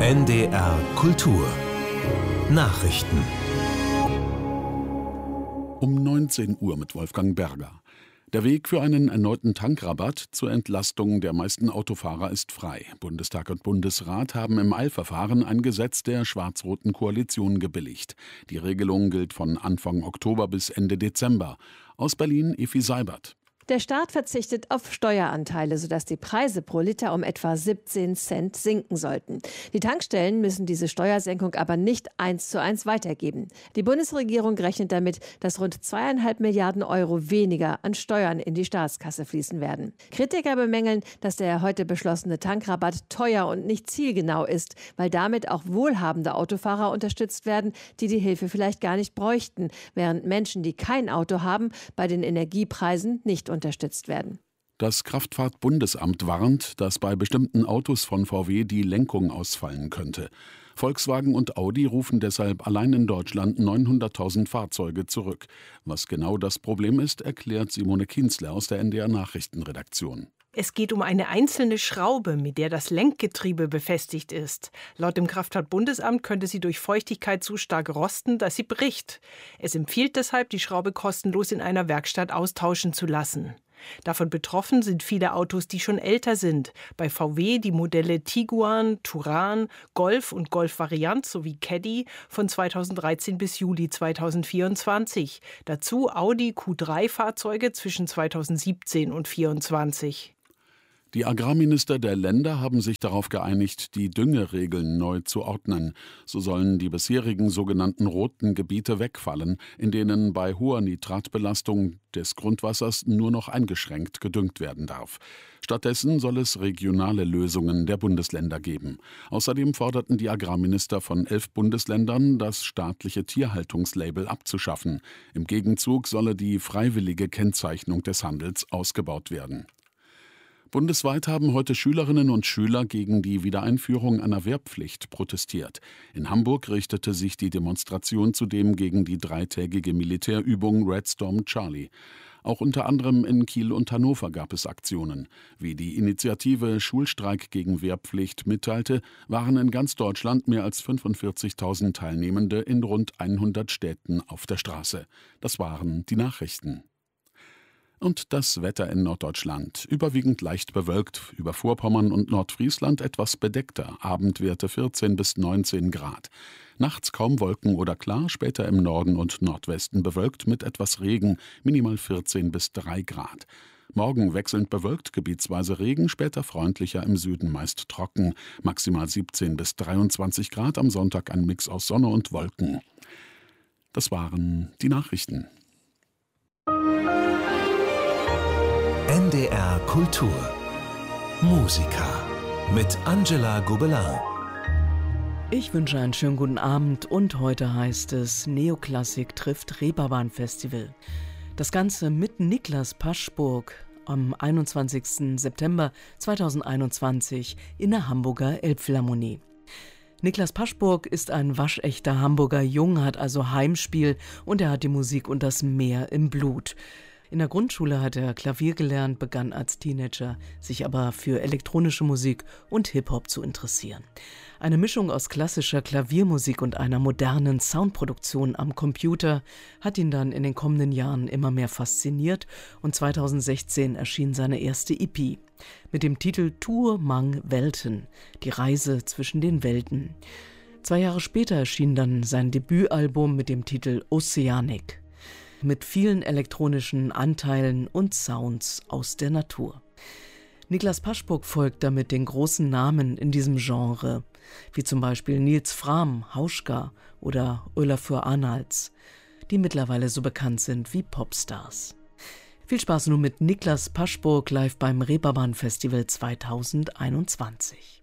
NDR Kultur Nachrichten um 19 Uhr mit Wolfgang Berger. Der Weg für einen erneuten Tankrabatt zur Entlastung der meisten Autofahrer ist frei. Bundestag und Bundesrat haben im Eilverfahren ein Gesetz der schwarz-roten Koalition gebilligt. Die Regelung gilt von Anfang Oktober bis Ende Dezember. Aus Berlin Effi Seibert. Der Staat verzichtet auf Steueranteile, sodass die Preise pro Liter um etwa 17 Cent sinken sollten. Die Tankstellen müssen diese Steuersenkung aber nicht 1:1 weitergeben. Die Bundesregierung rechnet damit, dass rund 2,5 Milliarden Euro weniger an Steuern in die Staatskasse fließen werden. Kritiker bemängeln, dass der heute beschlossene Tankrabatt teuer und nicht zielgenau ist, weil damit auch wohlhabende Autofahrer unterstützt werden, die die Hilfe vielleicht gar nicht bräuchten, während Menschen, die kein Auto haben, bei den Energiepreisen nicht unterstützt werden. Das Kraftfahrt-Bundesamt warnt, dass bei bestimmten Autos von VW die Lenkung ausfallen könnte. Volkswagen und Audi rufen deshalb allein in Deutschland 900.000 Fahrzeuge zurück. Was genau das Problem ist, erklärt Simone Kienzle aus der NDR Nachrichtenredaktion. Es geht um eine einzelne Schraube, mit der das Lenkgetriebe befestigt ist. Laut dem Kraftfahrt-Bundesamt könnte sie durch Feuchtigkeit so stark rosten, dass sie bricht. Es empfiehlt deshalb, die Schraube kostenlos in einer Werkstatt austauschen zu lassen. Davon betroffen sind viele Autos, die schon älter sind. Bei VW die Modelle Tiguan, Touran, Golf und Golf-Variant sowie Caddy von 2013 bis Juli 2024. Dazu Audi Q3-Fahrzeuge zwischen 2017 und 2024. Die Agrarminister der Länder haben sich darauf geeinigt, die Düngeregeln neu zu ordnen. So sollen die bisherigen sogenannten roten Gebiete wegfallen, in denen bei hoher Nitratbelastung des Grundwassers nur noch eingeschränkt gedüngt werden darf. Stattdessen soll es regionale Lösungen der Bundesländer geben. Außerdem forderten die Agrarminister von 11 Bundesländern, das staatliche Tierhaltungslabel abzuschaffen. Im Gegenzug solle die freiwillige Kennzeichnung des Handels ausgebaut werden. Bundesweit haben heute Schülerinnen und Schüler gegen die Wiedereinführung einer Wehrpflicht protestiert. In Hamburg richtete sich die Demonstration zudem gegen die 3-tägige Militärübung Red Storm Charlie. Auch unter anderem in Kiel und Hannover gab es Aktionen. Wie die Initiative Schulstreik gegen Wehrpflicht mitteilte, waren in ganz Deutschland mehr als 45.000 Teilnehmende in rund 100 Städten auf der Straße. Das waren die Nachrichten. Und das Wetter in Norddeutschland. Überwiegend leicht bewölkt, über Vorpommern und Nordfriesland etwas bedeckter, Abendwerte 14 bis 19 Grad. Nachts kaum Wolken oder klar, später im Norden und Nordwesten bewölkt mit etwas Regen, minimal 14 bis 3 Grad. Morgen wechselnd bewölkt, gebietsweise Regen, später freundlicher, im Süden meist trocken, maximal 17 bis 23 Grad, am Sonntag ein Mix aus Sonne und Wolken. Das waren die Nachrichten. NDR Kultur Musica mit Angela Gobelin. Ich wünsche einen schönen guten Abend und heute heißt es Neoklassik trifft Reeperbahn Festival. Das Ganze mit Niklas Paschburg am 21. September 2021 in der Hamburger Elbphilharmonie. Niklas Paschburg ist ein waschechter Hamburger Jung, hat also Heimspiel und er hat die Musik und das Meer im Blut. In der Grundschule hat er Klavier gelernt, begann als Teenager, sich aber für elektronische Musik und Hip-Hop zu interessieren. Eine Mischung aus klassischer Klaviermusik und einer modernen Soundproduktion am Computer hat ihn dann in den kommenden Jahren immer mehr fasziniert und 2016 erschien seine erste EP mit dem Titel Tour Mang Welten, die Reise zwischen den Welten. 2 Jahre später erschien dann sein Debütalbum mit dem Titel Oceanic, mit vielen elektronischen Anteilen und Sounds aus der Natur. Niklas Paschburg folgt damit den großen Namen in diesem Genre, wie zum Beispiel Nils Frahm, Hauschka oder Olafur Arnalds, die mittlerweile so bekannt sind wie Popstars. Viel Spaß nun mit Niklas Paschburg live beim Reeperbahn Festival 2021.